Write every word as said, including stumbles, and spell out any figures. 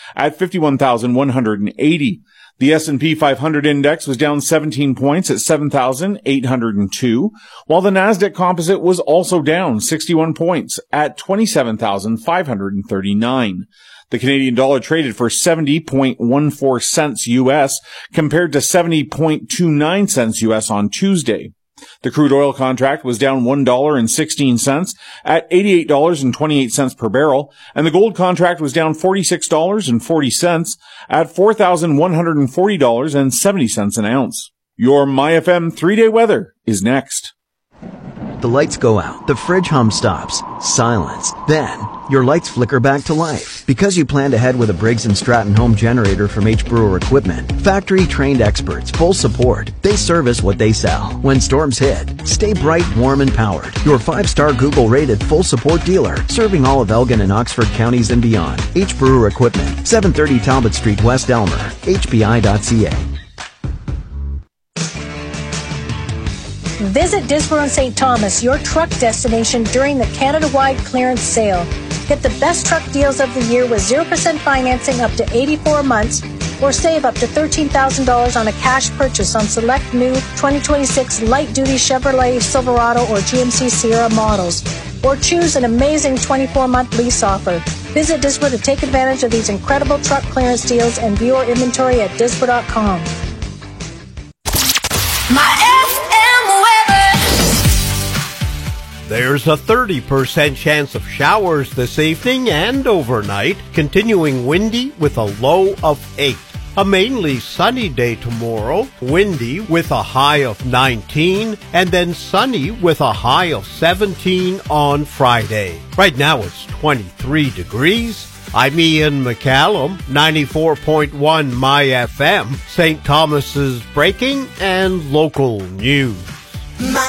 at fifty-one thousand one hundred eighty. The S and P five hundred index was down seventeen points at seven thousand eight hundred two, while the Nasdaq Composite was also down sixty-one points at twenty-seven thousand five hundred thirty-nine. The Canadian dollar traded for seventy point one four cents U S compared to seventy point two nine cents U S on Tuesday. The crude oil contract was down one dollar and sixteen cents at eighty-eight dollars and twenty-eight cents per barrel, and the gold contract was down forty-six dollars and forty cents at four thousand one hundred forty dollars and seventy cents an ounce. Your MyFM three-day weather is next. The lights go out, the fridge hum stops, silence. Then, your lights flicker back to life. Because you planned ahead with a Briggs and Stratton home generator from H. Brewer Equipment. Factory-trained experts, full support. They service what they sell. When storms hit, stay bright, warm, and powered. Your five-star Google-rated full-support dealer, serving all of Elgin and Oxford counties and beyond. H. Brewer Equipment, seven thirty Talbot Street, West Elmer, H B I dot C A. Visit Disborough and Saint Thomas, your truck destination during the Canada-wide clearance sale. Get the best truck deals of the year with zero percent financing up to eighty-four months, or save up to thirteen thousand dollars on a cash purchase on select new twenty twenty-six light-duty Chevrolet Silverado or G M C Sierra models. Or choose an amazing twenty-four month lease offer. Visit Disborough to take advantage of these incredible truck clearance deals and view our inventory at disborough dot com. My There's a thirty percent chance of showers this evening and overnight, continuing windy with a low of eight. A mainly sunny day tomorrow, windy with a high of nineteen, and then sunny with a high of seventeen on Friday. Right now it's twenty-three degrees. I'm Ian McCallum, ninety-four point one My F M, Saint Thomas's breaking and local news.